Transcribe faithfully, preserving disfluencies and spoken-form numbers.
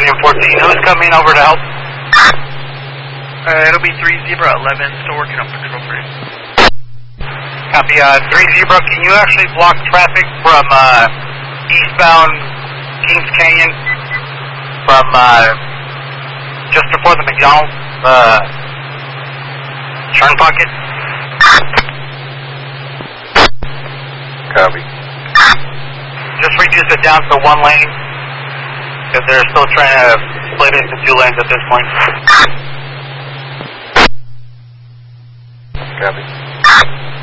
Union fourteen. Who's coming over to help? Uh, it'll be three Zebra eleven, still working on patrol for you. Copy, uh, three Zebra, can you actually block traffic from, uh, eastbound Kings Canyon from, uh, just before the McDonald's, uh, turn pocket? Copy. Just reduce it down to one lane, because they're still trying to split it into two lanes at this point. Copy.